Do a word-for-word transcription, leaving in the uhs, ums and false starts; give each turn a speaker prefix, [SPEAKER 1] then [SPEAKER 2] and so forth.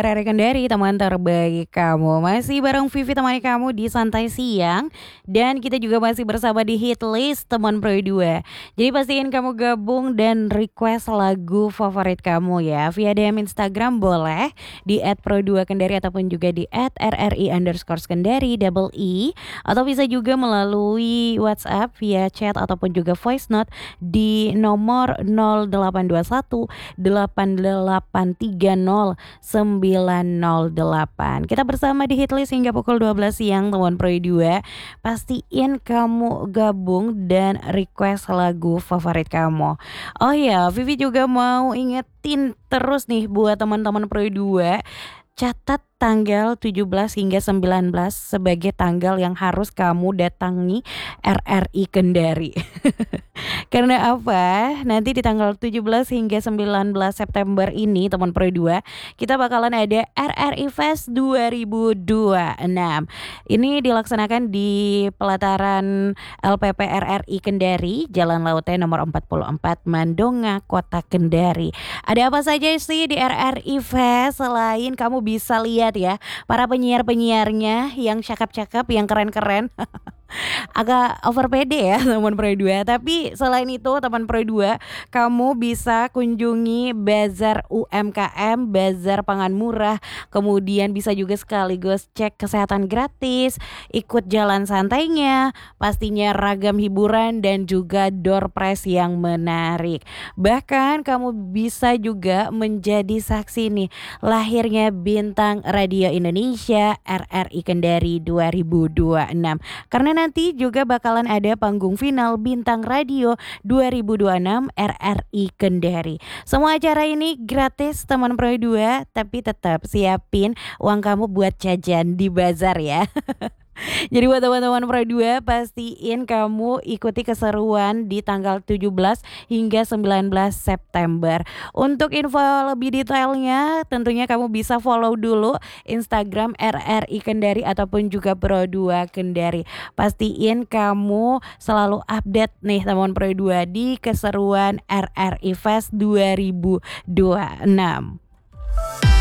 [SPEAKER 1] R R I Kendari, teman terbaik kamu. Masih bareng Vivi temani kamu di Santai Siang. Dan kita juga masih bersama di Hit List teman Pro dua. Jadi pastiin kamu gabung dan request lagu favorit kamu ya. Via D M Instagram boleh di et pro dua kendari ataupun juga di et r r i underscore kendari double i. Atau bisa juga melalui WhatsApp via chat ataupun juga voice note di nomor nol delapan dua satu delapan delapan tiga nol sembilan nol delapan. Kita bersama di Hitlist hingga pukul dua belas siang teman Pro dua. Pastiin kamu gabung dan request lagu favorit kamu. Oh ya, Vivi juga mau ingetin terus nih buat teman-teman Pro dua, catat tanggal tujuh belas hingga sembilan belas sebagai tanggal yang harus kamu datangi R R I Kendari. Karena apa? Nanti di tanggal tujuh belas hingga sembilan belas September ini teman Pro dua, kita bakalan ada R R I Fest dua ribu dua puluh enam. Ini dilaksanakan di pelataran L P P R R I Kendari, Jalan Lautnya nomor empat puluh empat Mandonga, Kota Kendari. Ada apa saja sih di R R I Fest selain kamu bisa lihat ya para penyiar-penyiarnya yang cakep-cakep, yang keren-keren. Agak over pede ya teman Pro dua. Tapi selain itu teman Pro dua, kamu bisa kunjungi Bazar U M K M, Bazar Pangan Murah. Kemudian bisa juga sekaligus cek kesehatan gratis, ikut jalan santainya, pastinya ragam hiburan dan juga door prize yang menarik. Bahkan kamu bisa juga menjadi saksi nih lahirnya bintang radio Indonesia R R I Kendari dua ribu dua puluh enam. Karena nanti juga bakalan ada panggung final Bintang Radio dua ribu dua puluh enam R R I Kendari. Semua acara ini gratis teman Pro dua, tapi tetap siapin uang kamu buat jajan di bazar ya. Jadi buat teman-teman Pro dua, pastiin kamu ikuti keseruan di tanggal tujuh belas hingga sembilan belas September. Untuk info lebih detailnya tentunya kamu bisa follow dulu Instagram R R I Kendari ataupun juga Pro dua Kendari. Pastiin kamu selalu update nih teman Pro dua di keseruan R R I Fest dua ribu dua puluh enam.